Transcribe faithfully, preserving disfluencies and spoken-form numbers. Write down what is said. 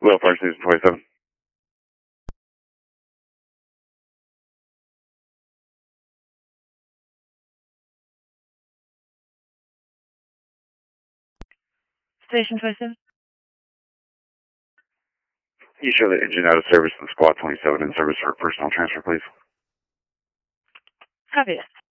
Little Fire Station twenty-seven. Station twenty-seven. You show the engine out of service and Squad twenty-seven in service for personal transfer, please. Copy.